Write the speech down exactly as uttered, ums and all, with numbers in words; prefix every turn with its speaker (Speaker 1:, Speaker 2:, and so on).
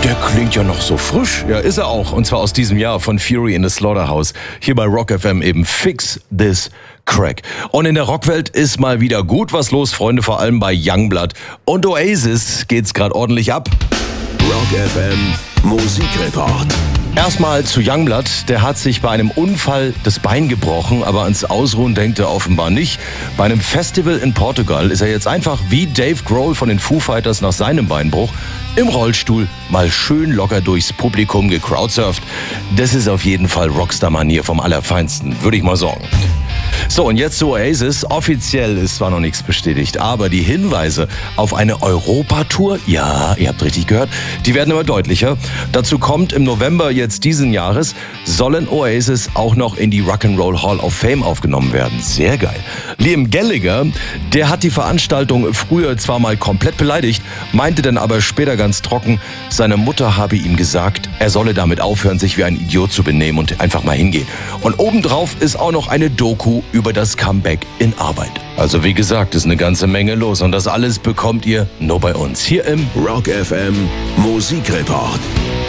Speaker 1: Der klingt ja noch so frisch. Ja, ist er auch. Und zwar aus diesem Jahr von Fury in the Slaughterhouse. Hier bei Rock F M eben Fix This Crack. Und in der Rockwelt ist mal wieder gut was los, Freunde, vor allem bei Youngblood. Und Oasis geht's gerade ordentlich ab.
Speaker 2: Rock F M Musikreport.
Speaker 1: Erstmal zu Youngblood. Der hat sich bei einem Unfall das Bein gebrochen, aber ans Ausruhen denkt er offenbar nicht. Bei einem Festival in Portugal ist er jetzt einfach wie Dave Grohl von den Foo Fighters nach seinem Beinbruch im Rollstuhl mal schön locker durchs Publikum gecrowdsurft. Das ist auf jeden Fall Rockstar-Manier vom Allerfeinsten, würde ich mal sagen. So, und jetzt zu Oasis. Offiziell ist zwar noch nichts bestätigt, aber die Hinweise auf eine Europatour, ja, ihr habt richtig gehört, die werden immer deutlicher. Dazu kommt im November jetzt diesen Jahres, sollen Oasis auch noch in die Rock'n'Roll Hall of Fame aufgenommen werden. Sehr geil. Liam Gallagher, der hat die Veranstaltung früher zwar mal komplett beleidigt, meinte dann aber später ganz trocken, seine Mutter habe ihm gesagt, er solle damit aufhören, sich wie ein Idiot zu benehmen und einfach mal hingehen. Und obendrauf ist auch noch eine Doku über das Comeback in Arbeit. Also wie gesagt, ist eine ganze Menge los und das alles bekommt ihr nur bei uns hier im
Speaker 2: Rock F M Musikreport.